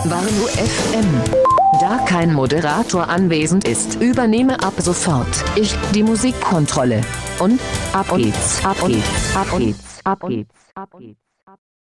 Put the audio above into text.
Warnow FM. Da kein Moderator anwesend ist, übernehme ab sofort ich die Musikkontrolle. Und ab geht's, ab geht's, ab geht's, ab geht's, ab geht's.